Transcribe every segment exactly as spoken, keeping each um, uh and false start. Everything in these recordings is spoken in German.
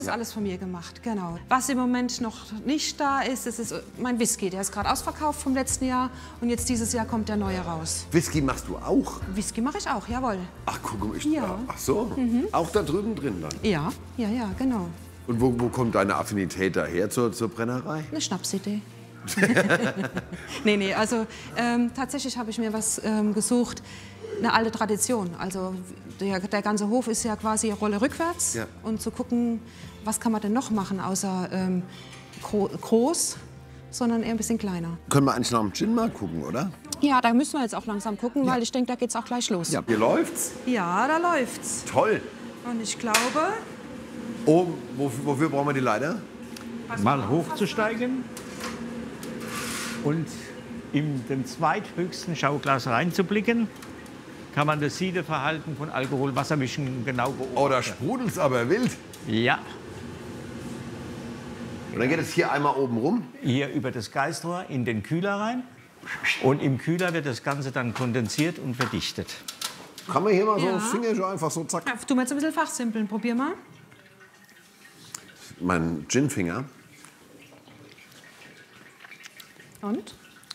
Das ist alles von mir gemacht, genau. Was im Moment noch nicht da ist, das ist mein Whisky. Der ist gerade ausverkauft vom letzten Jahr und jetzt dieses Jahr kommt der neue raus. Whisky machst du auch? Whisky mache ich auch, jawohl. Ach, guck mal, ich, Ja. ach so, mhm. Auch da drüben drin dann? Ja, ja, ja, genau. Und wo, wo kommt deine Affinität daher zur, zur Brennerei? Eine Schnapsidee. nee, nee, also ähm, tatsächlich habe ich mir was ähm, gesucht, eine alte Tradition. Also der, der ganze Hof ist ja quasi Rolle rückwärts. Ja. Und zu gucken, was kann man denn noch machen, außer ähm, gro groß, sondern eher ein bisschen kleiner. Können wir eigentlich nach dem Gin mal gucken, oder? Ja, da müssen wir jetzt auch langsam gucken, Ja. weil ich denke, da geht's auch gleich los. Ja, hier läuft's. Ja, da läuft's. Toll. Und ich glaube... Oh, wofür, wofür brauchen wir die Leiter? Mal hochzusteigen und in den zweithöchsten Schauglas reinzublicken, kann man das Siedeverhalten von Alkohol-Wassermischen genau beobachten. Oh, da sprudelt's aber wild. Ja, Und dann geht es hier einmal oben rum. hier über das Geistrohr in den Kühler rein. Und im Kühler wird das Ganze dann kondensiert und verdichtet. Kann man hier mal so Ja. einen Finger so einfach so zack. Ja, tu mal jetzt ein bisschen fachsimpeln. Probier mal. Mein Ginfinger. Und?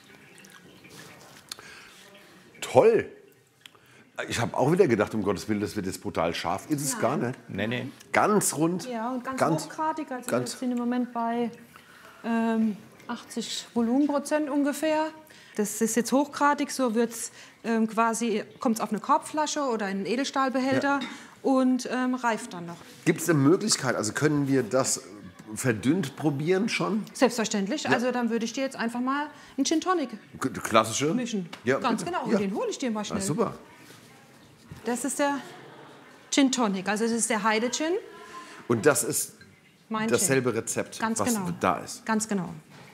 Toll. Ich habe auch wieder gedacht, um Gottes Willen, das wird jetzt brutal scharf. Ist es gar nicht. Nee, nee. Ganz rund. Ja, und ganz, Ganz- hochgradig. Also ganz- wir sind im Moment bei ähm, achtzig Volumenprozent ungefähr. Das ist jetzt hochgradig, so wird's ähm, quasi, kommt es auf eine Korbflasche oder in einen Edelstahlbehälter und ähm, reift dann noch. Gibt es eine Möglichkeit, also können wir das verdünnt probieren schon? Selbstverständlich. Also dann würde ich dir jetzt einfach mal einen Gin Tonic K- Klassische? mischen. Ja, Ganz bitte. genau. Ja. Und den hole ich dir mal schnell. Ah, super. Das ist der Gin Tonic. Also das ist der Heide Gin. Und das ist Mein dasselbe Gin. Rezept, Ganz was genau. da ist. Ganz genau.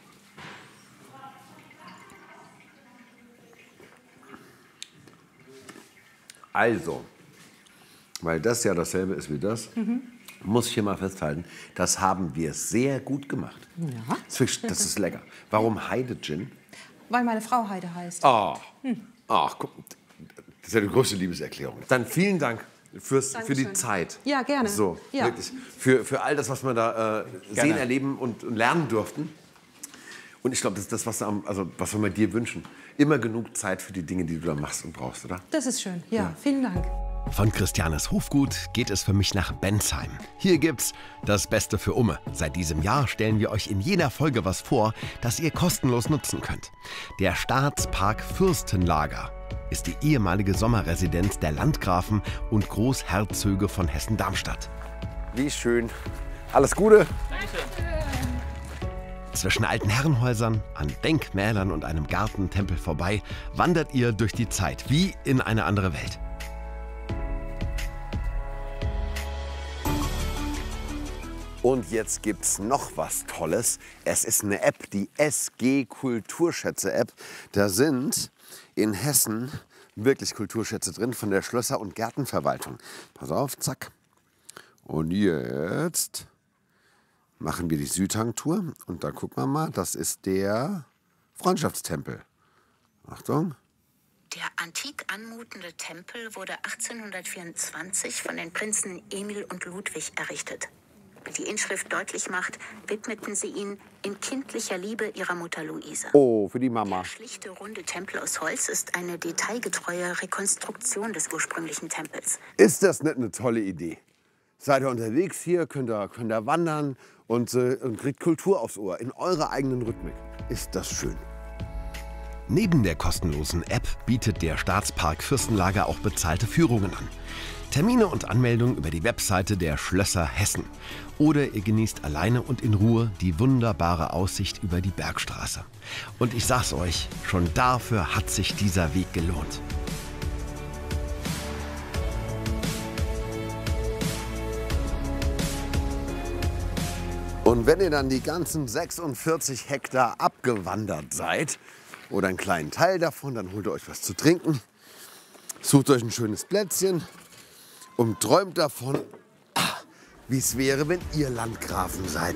Also, weil das ja dasselbe ist wie das, Mhm. muss ich hier mal festhalten, das haben wir sehr gut gemacht. Ja. Das ist wirklich- Das ist lecker. Warum Heide Gin? Weil meine Frau Heide heißt. Ach, ach, guck, das ist ja die größte Liebeserklärung. Dann vielen Dank fürs, für die Dankeschön. Zeit. Ja, gerne. So, Ja. wirklich. Für, für all das, was wir da äh, sehen, erleben und, und lernen durften. Und ich glaube, das ist das, was, am- also, was wir mit dir wünschen. Immer genug Zeit für die Dinge, die du da machst und brauchst, oder? Das ist schön. Ja, vielen Dank. Von Christianes Hofgut geht es für mich nach Bensheim. Hier gibt's das Beste für Umme. Seit diesem Jahr stellen wir euch in jeder Folge was vor, das ihr kostenlos nutzen könnt. Der Staatspark Fürstenlager ist die ehemalige Sommerresidenz der Landgrafen und Großherzöge von Hessen-Darmstadt. Wie schön. Alles Gute. Zwischen alten Herrenhäusern, an Denkmälern und einem Gartentempel vorbei wandert ihr durch die Zeit wie in eine andere Welt. Und jetzt gibt's noch was Tolles. Es ist eine App, die S G Kulturschätze-App. Da sind in Hessen wirklich Kulturschätze drin von der Schlösser- und Gärtenverwaltung. Pass auf, zack. Und jetzt machen wir die Südhang-Tour. Und da gucken wir mal, das ist der Freundschaftstempel. Achtung. Der antik anmutende Tempel wurde achtzehnhundertvierundzwanzig von den Prinzen Emil und Ludwig errichtet. Wie die Inschrift deutlich macht, widmeten sie ihn in kindlicher Liebe ihrer Mutter Luise. Oh, für die Mama. Der schlichte, runde Tempel aus Holz ist eine detailgetreue Rekonstruktion des ursprünglichen Tempels. Ist das nicht eine tolle Idee? Seid ihr unterwegs hier, könnt ihr, könnt ihr wandern und, äh, und kriegt Kultur aufs Ohr in eurer eigenen Rhythmik. Ist das schön. Neben der kostenlosen App bietet der Staatspark Fürstenlager auch bezahlte Führungen an. Termine und Anmeldung über die Webseite der Schlösser Hessen. Oder ihr genießt alleine und in Ruhe die wunderbare Aussicht über die Bergstraße. Und ich sag's euch, schon dafür hat sich dieser Weg gelohnt. Und wenn ihr dann die ganzen sechsundvierzig Hektar abgewandert seid, oder einen kleinen Teil davon, dann holt ihr euch was zu trinken, sucht euch ein schönes Plätzchen und träumt davon, wie es wäre, wenn ihr Landgrafen seid.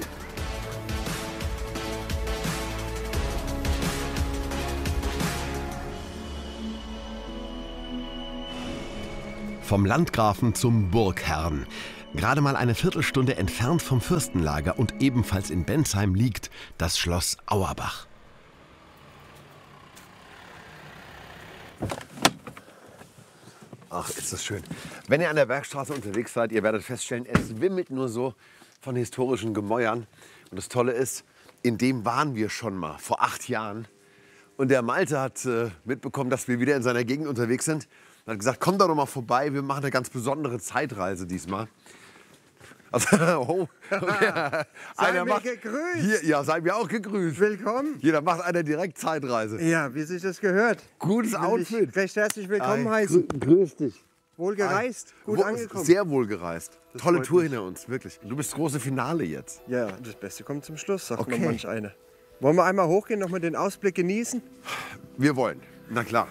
Vom Landgrafen zum Burgherrn. Gerade mal eine Viertelstunde entfernt vom Fürstenlager und ebenfalls in Bensheim liegt das Schloss Auerbach. Ach, ist das schön. Wenn ihr an der Bergstraße unterwegs seid, ihr werdet feststellen, es wimmelt nur so von historischen Gemäuern. Und das Tolle ist, in dem waren wir schon mal, vor acht Jahren. Und der Malte hat äh, mitbekommen, dass wir wieder in seiner Gegend unterwegs sind. Und hat gesagt, komm doch noch mal vorbei, wir machen eine ganz besondere Zeitreise diesmal. Also, oh, okay. Seid Einer mir macht, gegrüßt. hier, ja, seid mir auch gegrüßt. Willkommen. Jeder macht einer direkt Zeitreise. Ja, wie sich das gehört. Gutes Will Outfit. dich recht herzlich willkommen Ei, heißen. grü- Grüß dich. Wohl gereist, gut Wo- angekommen. Sehr wohl gereist. Tolle freut Tour mich. hinter uns, wirklich. Du bist das große Finale jetzt. Ja, das Beste kommt zum Schluss, sagt Okay. noch manch einer. Wollen wir einmal hochgehen, noch mal den Ausblick genießen? Wir wollen. Na klar.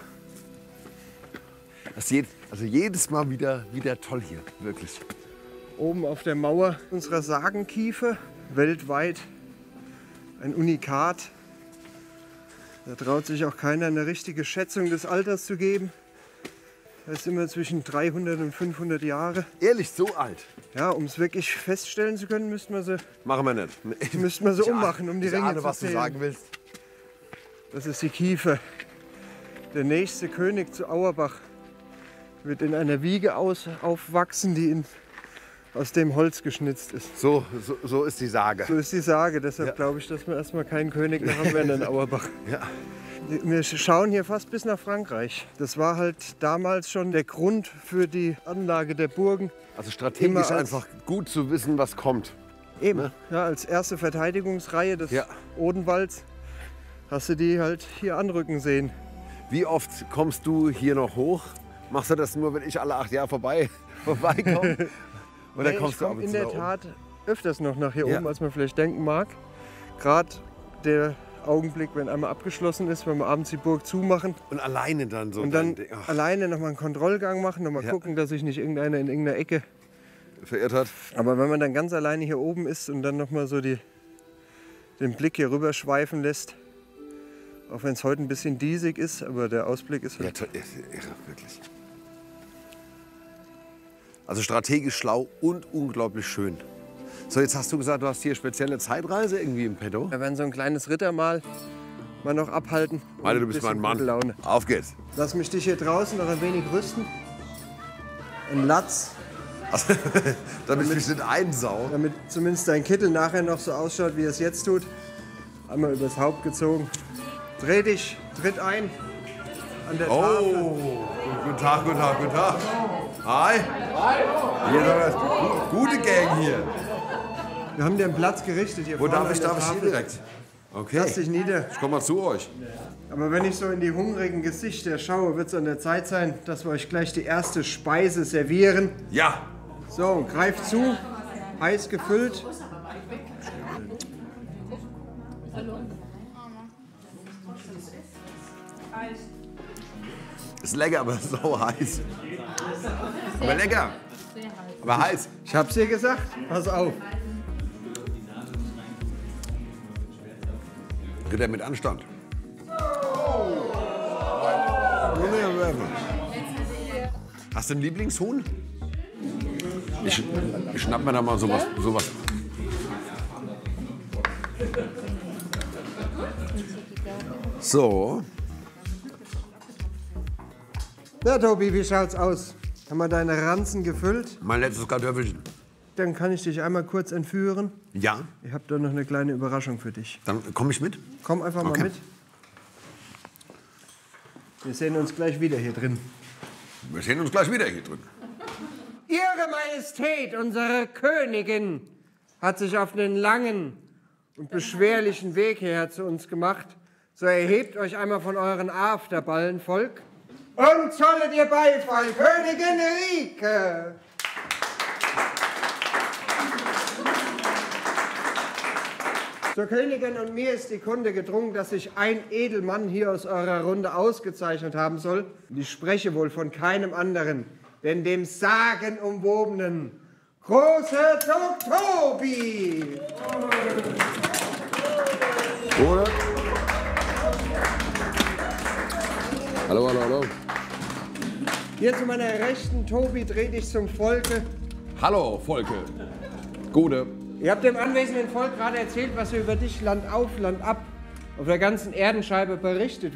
Das je, also jedes Mal wieder, wieder toll hier, wirklich. Oben auf der Mauer unserer Sagenkiefer, weltweit ein Unikat. Da traut sich auch keiner eine richtige Schätzung des Alters zu geben. Das ist immer zwischen dreihundert und fünfhundert Jahre. Ehrlich, so alt. Ja, um es wirklich feststellen zu können, müssten wir sie, Machen wir nicht. müssten wir sie Ich ahne- ummachen, um die ich Ringe ahne, zu was du zählen. sagen willst. Das ist die Kiefer. Der nächste König zu Auerbach wird in einer Wiege aus, aufwachsen, die in, aus dem Holz geschnitzt ist. So, so, so ist die Sage. So ist die Sage. Deshalb Ja. glaube ich, dass wir erstmal keinen König mehr haben werden in Auerbach. Ja. Wir schauen hier fast bis nach Frankreich. Das war halt damals schon der Grund für die Anlage der Burgen. Also strategisch Immer als- einfach gut zu wissen, was kommt. Eben, Ne? ja, als erste Verteidigungsreihe des Ja. Odenwalds hast du die halt hier anrücken sehen. Wie oft kommst du hier noch hoch? Machst du das nur, wenn ich alle acht Jahre vorbei, vorbeikomme? Oder Nee, kommst ich du ab komme und in zu der da oben? Tat öfters noch nach hier Ja. oben, als man vielleicht denken mag. Gerade der Augenblick, wenn einmal abgeschlossen ist, wenn wir abends die Burg zumachen Und alleine dann so. und dann ach, alleine nochmal einen Kontrollgang machen, nochmal Ja. gucken, dass sich nicht irgendeiner in irgendeiner Ecke. verirrt hat. Aber wenn man dann ganz alleine hier oben ist und dann nochmal so die, den Blick hier rüber schweifen lässt, auch wenn es heute ein bisschen diesig ist, aber der Ausblick ist Ja, halt toll, irre, wirklich. Also strategisch schlau und unglaublich schön. So, jetzt hast du gesagt, du hast hier spezielle Zeitreise irgendwie im Petto. Wir werden so ein kleines Rittermahl mal noch abhalten. und Meine, du ein bist bisschen mein gute Mann. Laune. Auf geht's. Lass mich dich hier draußen noch ein wenig rüsten. Ein Latz, Also, damit ich nicht einsau. damit zumindest dein Kittel nachher noch so ausschaut, wie er es jetzt tut. Einmal übers Haupt gezogen. Dreh dich, tritt ein an der Tafel. Oh, guten Tag, guten Tag, guten Tag. Hi. Hier ist aber gu- gute Gang hier. Wir haben dir einen Platz gerichtet hier Wo vorne darf ich, an der darf ich hier Tafel. direkt? Okay. Lass dich nieder. Ich komm mal zu euch. Aber wenn ich so in die hungrigen Gesichter schaue, wird es an der Zeit sein, dass wir euch gleich die erste Speise servieren. Ja. So, greift zu, heiß gefüllt. Ist lecker, aber sau heiß. Aber lecker. Aber heiß. Ich hab's dir gesagt, pass auf. Geht er mit Anstand? Hast du einen Lieblingshuhn? Ich, ich schnapp mir da mal sowas. sowas. So. Na Tobi, wie schaut's aus? Haben wir deine Ranzen gefüllt? Mein letztes Kartoffelchen. Dann kann ich dich einmal kurz entführen. Ja, Ich habe da noch eine kleine Überraschung für dich. dann komme ich mit. Komm einfach Okay. mal mit. Wir sehen uns gleich wieder hier drin. Wir sehen uns gleich wieder hier drin. Ihre Majestät, unsere Königin, hat sich auf einen langen und beschwerlichen Weg hierher zu uns gemacht. So erhebt euch einmal von euren Afterballen, Volk, und zollet ihr Beifall, Königin Rike! Zur Königin und mir ist die Kunde gedrungen, dass sich ein Edelmann hier aus eurer Runde ausgezeichnet haben soll. Und ich spreche wohl von keinem anderen, denn dem sagenumwobenen Große Tobi! Oder? Hallo, hallo, hallo. Hier zu meiner Rechten, Tobi, dreh dich zum Volke. Hallo, Volke. Gute. Ihr habt dem anwesenden Volk gerade erzählt, was ihr über dich Land auf, Land ab auf der ganzen Erdenscheibe berichtet